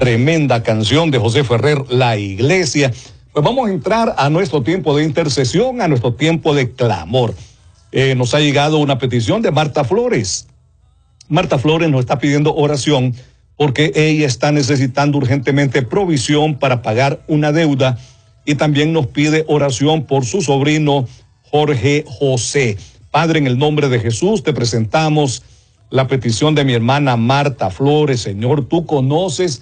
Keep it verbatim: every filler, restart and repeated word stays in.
Tremenda canción de José Ferrer, La Iglesia. Pues vamos a entrar a nuestro tiempo de intercesión, a nuestro tiempo de clamor. Eh, nos ha llegado una petición de Marta Flores. Marta Flores nos está pidiendo oración porque ella está necesitando urgentemente provisión para pagar una deuda y también nos pide oración por su sobrino Jorge José. Padre, en el nombre de Jesús te presentamos la petición de mi hermana Marta Flores. Señor, tú conoces